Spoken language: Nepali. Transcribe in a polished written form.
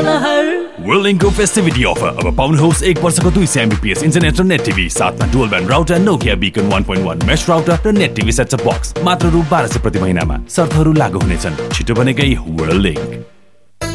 World Link फेस्टिभिटी अफर अब पाउनुहोस् 1 वर्षको 200 Mbps इन्टरनेट र नेट टिभी साथमा dual band router Nokia Beacon 1.1 mesh router र net TV set top box मात्र रु 1200 प्रति महिनामा। शर्तहरू लागू हुनेछन्। छिटो बनेकै वर्ल्ड लिंक।